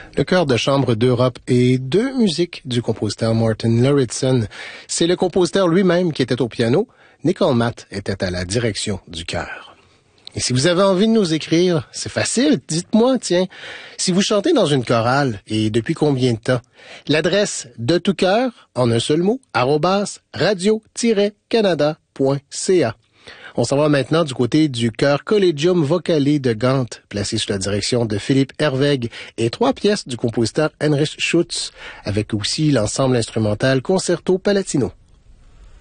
Le chœur de chambre d'Europe et deux musiques du compositeur Martin Lauritsen. C'est le compositeur lui-même qui était au piano. Nicole Matt était à la direction du chœur. Et si vous avez envie de nous écrire, c'est facile, dites-moi, tiens, si vous chantez dans une chorale et depuis combien de temps? L'adresse de tout cœur, en un seul mot, @radio-canada.ca. On s'en va maintenant du côté du chœur Collegium Vocale de Gand, placé sous la direction de Philippe Herweg, et 3 pièces du compositeur Heinrich Schütz, avec aussi l'ensemble instrumental Concerto Palatino.